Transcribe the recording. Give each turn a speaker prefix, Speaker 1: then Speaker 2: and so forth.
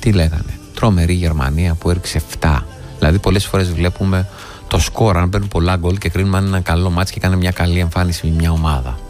Speaker 1: Τι λέγανε? Τρομερή Γερμανία που έριξε 7. Δηλαδή πολλές φορές βλέπουμε το σκορ, αν παίρνουν πολλά γκολ και κρίνουμε αν είναι ένα καλό μάτς και κάνει μια καλή εμφάνιση με μια ομάδα.